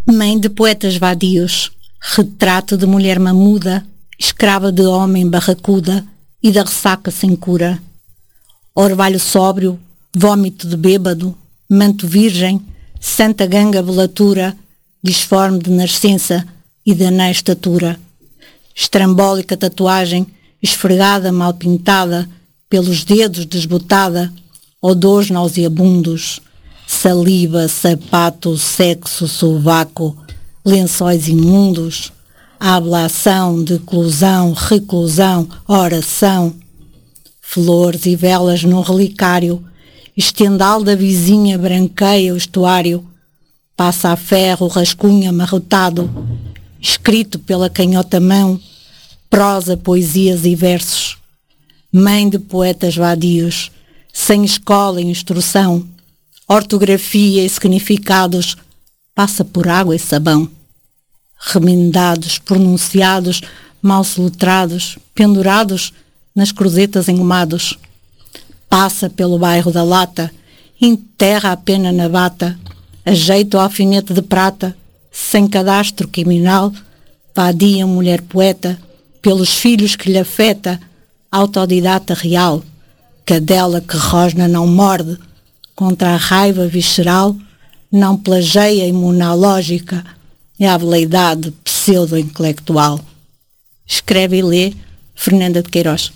Mãe de poetas vadios, retrato de mulher mamuda, escrava de homem barracuda e da ressaca sem cura. Orvalho sóbrio, vômito de bêbado, manto virgem, santa ganga velatura, disforme de nascença e de anéis estatura. Estrambólica tatuagem, esfregada mal pintada, pelos dedos desbotada, odores nauseabundos, saliva, sapato, sexo, sovaco, lençóis imundos, ablação, declusão, reclusão, oração, flores e velas num relicário, estendal da vizinha branqueia o estuário, passa a ferro, rascunho amarrotado, escrito pela canhota mão, prosa, poesias e versos. Mãe de poetas vadios, sem escola e instrução, ortografia e significados, passa por água e sabão. Remendados, pronunciados, mal soletrados, pendurados nas cruzetas engomados. Passa pelo bairro da Lata, enterra a pena na bata, ajeita o alfinete de prata, sem cadastro criminal, vadia mulher poeta, pelos filhos que lhe afeta, autodidata real, cadela que rosna não morde, contra a raiva visceral, não plageia imunológica, é a veleidade pseudo-intelectual. Escreve e lê Fernanda de Queiroz.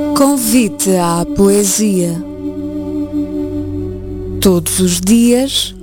Convite à poesia. Todos os dias,